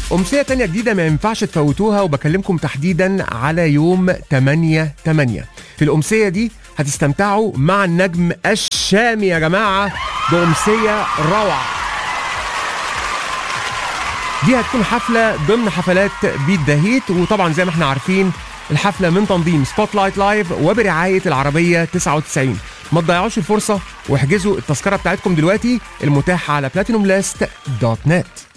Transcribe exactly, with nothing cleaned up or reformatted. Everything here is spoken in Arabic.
أمسية تانية جديدة ما ينفعش تفوتوها، وبكلمكم تحديدا على يوم تمانية تمانية. في الأمسية دي هتستمتعوا مع النجم الشامي يا جماعة بأمسية روعة. دي هتكون حفلة ضمن حفلات بيت ذا هيت، وطبعا زي ما احنا عارفين الحفلة من تنظيم سبوت لايت لايف وبرعاية العربية تسعة وتسعين. ما تضيعوش الفرصة واحجزوا التذكرة بتاعتكم دلوقتي المتاحة على بلاتينوم لاست دوت نت.